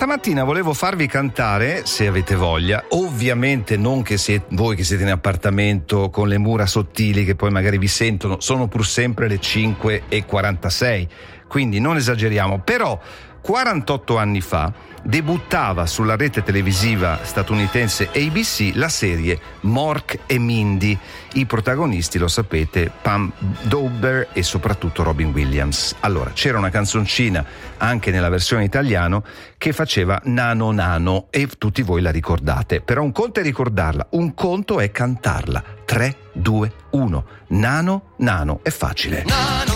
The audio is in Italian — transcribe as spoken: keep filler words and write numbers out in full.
stamattina volevo farvi cantare, se avete voglia, ovviamente non che siete, voi che siete in appartamento con le mura sottili che poi magari vi sentono, sono pur sempre le cinque e quarantasei, quindi non esageriamo, però quarantotto anni fa debuttava sulla rete televisiva statunitense A B C la serie Mork e Mindy. I protagonisti, lo sapete, Pam Dawber e soprattutto Robin Williams. Allora, c'era una canzoncina anche nella versione italiano che faceva Nano Nano e tutti voi la ricordate. Però un conto è ricordarla, un conto è cantarla. tre, due, uno. Nano Nano, è facile. Nano.